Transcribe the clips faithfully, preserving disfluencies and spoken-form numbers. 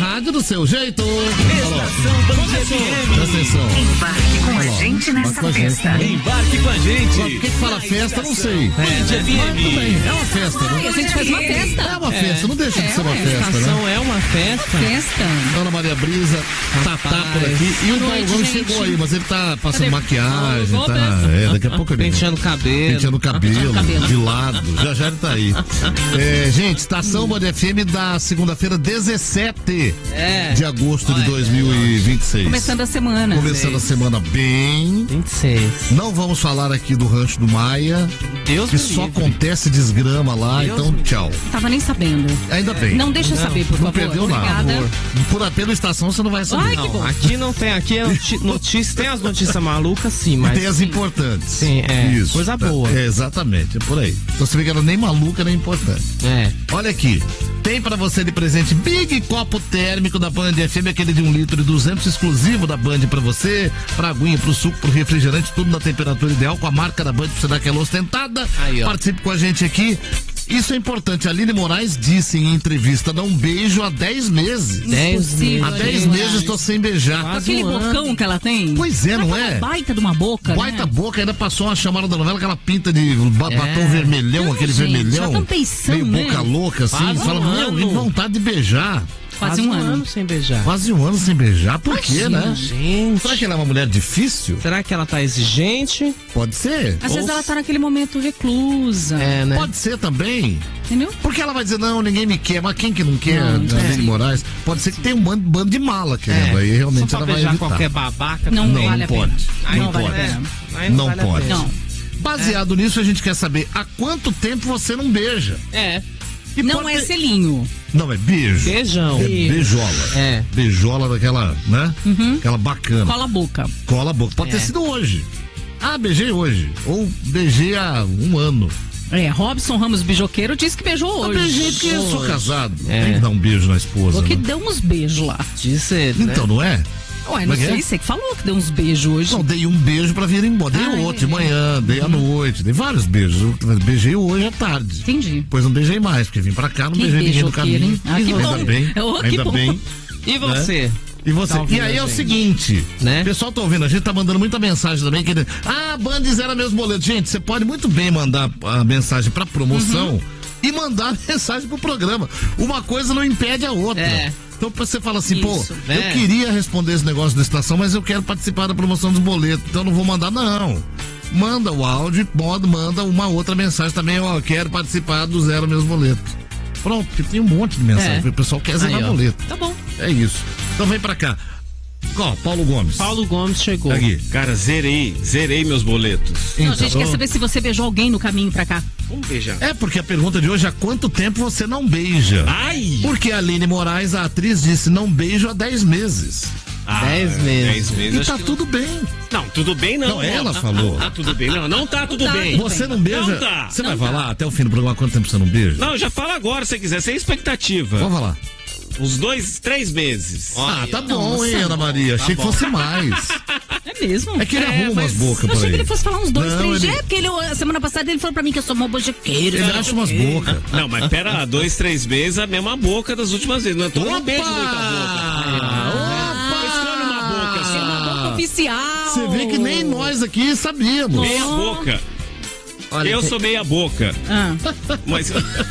rádio do seu jeito. Estação Band F M. Presta atenção. Embarque com a gente nessa com a gente. festa. Embarque com a gente. Por que fala festa? Não sei. Band F M. É uma festa, né? A gente faz uma festa. É uma festa, não deixa de ser uma É, festa, né? Estação é uma festa. Festa. Ana Maria Brisa, Tatá por aqui. E o Boa noite, Dalgão gente. chegou aí, mas ele tá passando Cadê? maquiagem, Ô, tá? Roberto. É, daqui a pouco ele vem. Penteando o cabelo. Penteando o cabelo, Penteando o cabelo. de lado. Já já ele tá aí. É, gente, Estação Band F M da segunda-feira, dezessete É. de agosto de Olha, dois mil e vinte e seis. Começando a semana. Começando a semana bem. vinte e seis. Não vamos falar aqui do Rancho do Maia, Deus que me só livre. acontece desgrama lá, Deus então me tchau. Tava nem sabendo. Ainda bem. Não deixa eu saber, por Não favor. perdeu nada. Obrigada. Por pela estação você não vai saber. Ai, que bom. Não, aqui não tem, aqui é noti- notícia, tem as notícias malucas sim, mas Tem as importantes. Sim, é, Isso. coisa boa. É, exatamente, é por aí. Então você vê que ela nem maluca nem importante. é. Olha aqui, tem pra você de presente Big Copo Térmico da Band F M, aquele de um litro e duzentos, exclusivo da Band pra você, pra aguinha, pro suco, pro refrigerante, tudo na temperatura ideal, com a marca da Band pra você dar aquela ostentada. Aí, ó. Participe com a gente aqui. Isso é importante. A Aline Moraes disse em entrevista, dá um beijo há dez meses. Dez Impossível, Há meses. dez Aline meses tô sem beijar. Quase Aquele um ano. bocão que ela tem. Pois é, não Aquela é? baita de uma boca, Baita né? boca, ainda passou uma chamada da novela, aquela pinta de ba- É. batom vermelhão, Não, aquele gente, vermelhão. já tão pensando, meio né? boca louca, assim. Quase Fala, um meu, ano. que vontade de beijar. Quase um ano. sem beijar. Quase um ano sem beijar, por quê, né? Gente. Será que ela é uma mulher difícil? Será que ela tá exigente? Pode ser. Às vezes ela tá naquele momento reclusa. É, né? Pode ser também. Entendeu? Porque ela vai dizer, não, ninguém me quer. Mas quem que não quer? Não, A Aline é. Moraes. Pode ser que tenha um bando, bando de mala querendo. Aí realmente Só ela pra vai beijar evitar. qualquer babaca. Não, Não, vale não a pena. pode. Aí Não não vale pode. a pena. Aí Não vale a pode. pena. Não. Baseado nisso, a gente quer saber há quanto tempo você não beija. É. E Não pode é ter- selinho. Não, é beijo. Beijão. É beijola. É. Beijola daquela, né? Aquela bacana. Cola a boca. Cola a boca. Pode ter É. sido hoje. Ah, beijei hoje. Ou beijei há um ano. É, Robson Ramos Bijoqueiro disse que beijou Eu hoje. beijei porque eu sou Hoje. casado. É. Tem que dar um beijo na esposa. Falou que né? deu uns beijos lá. Disse ele, né? Então, não é? Ué, Como não é que sei, é? você que falou que deu uns beijos hoje. Não, dei um beijo pra vir embora. Dei Ah, outro é. de manhã, dei à noite, dei vários beijos. Eu beijei hoje à tarde. Entendi. Depois não beijei mais, porque vim pra cá, não Que beijei ninguém no beijoqueiro, caminho. hein? Ah, que ainda bom. bem, Oh, que ainda bom. bem. E você? E você? Tá ouvindo E aí a é o gente? seguinte, Né? o pessoal tá ouvindo, a gente tá mandando muita mensagem também, que ah, Band zera meus boletos. Gente, você pode muito bem mandar a mensagem pra promoção e mandar a mensagem pro programa. Uma coisa não impede a outra. É. Então você fala assim, Isso, pô, né? eu queria responder esse negócio da estação, mas eu quero participar da promoção dos boletos, então eu não vou mandar, não. Manda o áudio, pode, manda uma outra mensagem também, ó, eu quero participar do Zero Meus Boletos. Pronto, porque tem um monte de mensagem, É. porque o pessoal quer zerar Aí, ó. boleto. Tá bom. É isso. Então vem pra cá. Ó, Paulo Gomes. Paulo Gomes chegou. Aqui. Cara, zerei, zerei meus boletos. Não, a Então, gente quer saber se você beijou alguém no caminho pra cá. Vamos beijar. É porque a pergunta de hoje é há quanto tempo você não beija? Ai! Porque a Aline Moraes, a atriz, disse não beijo há dez meses. Ah, Dez meses. Dez meses. E acho tá que- tudo bem. Não, tudo bem não. Não, ela falou. Tá tudo bem. Não, não tá tudo tá, bem. tudo Você não beija? Não tá. Você vai falar até o fim do programa quanto tempo você não beija? Não, já fala agora se quiser, sem expectativa. Vamos falar. Uns dois, três meses. Ah, tá bom, Nossa, hein, Ana Maria? Achei que fosse mais. É mesmo? É que ele É, arruma mas umas bocas Eu por achei aí. que ele fosse falar uns dois, Não, três ele- dias. É, porque ele, a semana passada ele falou pra mim que eu sou uma bojequeira. Ele acha umas bocas. Não, mas pera lá, dois, três meses, a mesma boca das últimas vezes. Não é todo um beijo muita boca. Opa! Escolhe uma boca É só. uma boca oficial. Você vê que nem nós aqui sabíamos. Meia boca. Olha, Eu tem- sou meia boca. Ah, Mas,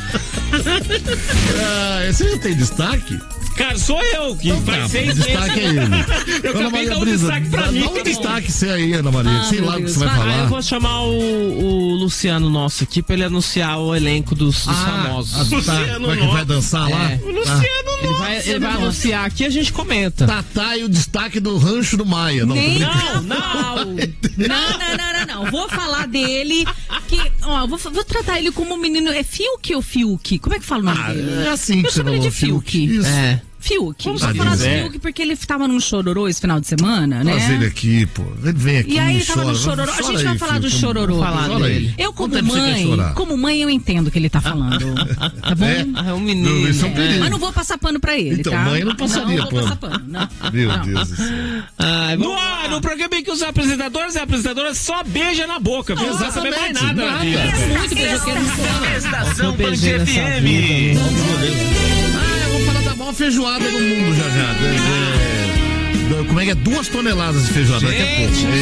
Ah, você já tem destaque? cara, sou eu que Então tá, faz o seis destaque é meses. ele. Eu acabei de dar um destaque pra dá, mim. dá um destaque você aí, Ana Maria. Ah, Sei meu lá o que Deus. você vai Ah, falar. eu vou chamar o, o Luciano nosso aqui pra ele anunciar o elenco dos, dos Ah, famosos. ah, tá. Luciano Vai, que vai Nossa. dançar lá? É. O Luciano Ele vai, ele vai anunciar aqui e a gente comenta. Tatá e o destaque do Rancho do Maia. Não, tô nem brincando. não, não, não, não, não, não, não. Vou falar dele que, ó, vou, vou tratar ele como um menino. É Fiuk ou Fiuk? Como é que fala o nome Ah, dele? é assim que Eu você chamo ele falou, de Fiuk. Isso. É. Fiuk. Vamos Ah, falar do quiser. Fiuk porque ele tava num chororô esse final de semana, né? Traz ele aqui, pô. Ele vem aqui E aí e tava chora. no chororô. A Chora gente aí, vai falar do filho. chororô. Falar Chora aí. dele. Eu, como Quanto tempo você quer mãe, chorar? como mãe, eu entendo o que ele tá falando. Tá bom? É? Ah, é um menino. Isso é um né? perigo. Mas não vou passar pano pra ele, Então, tá? mãe não passaria não, vou pano. passar pano. Não. Meu Não. Deus do céu. Ai, No vamos ar, lá. no programa em que os apresentadores e apresentadoras só beijam na boca, viu? Não vai saber mais Exatamente, nada na nada. vida. É muito beijoqueiro. Estação Eu Band beijei F nessa M. vida, Ah, eu vou falar da maior feijoada do mundo já já. É, é, como é que é? Duas toneladas de feijoada daqui a pouco.